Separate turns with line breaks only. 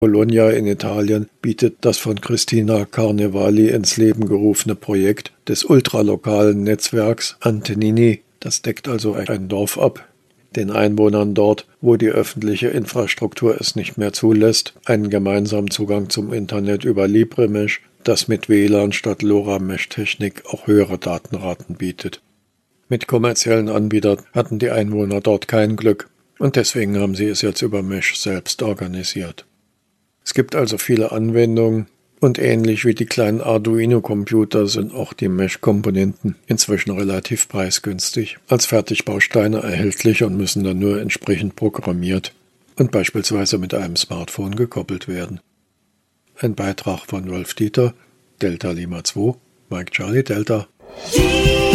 Bologna in Italien bietet das von Cristina Carnevali ins Leben gerufene Projekt des ultralokalen Netzwerks Antenini, das deckt also ein Dorf ab, den Einwohnern dort, wo die öffentliche Infrastruktur es nicht mehr zulässt, einen gemeinsamen Zugang zum Internet über LibreMesh, das mit WLAN statt LoRa-Mesh-Technik auch höhere Datenraten bietet. Mit kommerziellen Anbietern hatten die Einwohner dort kein Glück und deswegen haben sie es jetzt über Mesh selbst organisiert. Es gibt also viele Anwendungen und ähnlich wie die kleinen Arduino-Computer sind auch die Mesh-Komponenten inzwischen relativ preisgünstig als Fertigbausteine erhältlich und müssen dann nur entsprechend programmiert und beispielsweise mit einem Smartphone gekoppelt werden. Ein Beitrag von Wolf Dieter, Delta Lima 2, Mike Charlie Delta.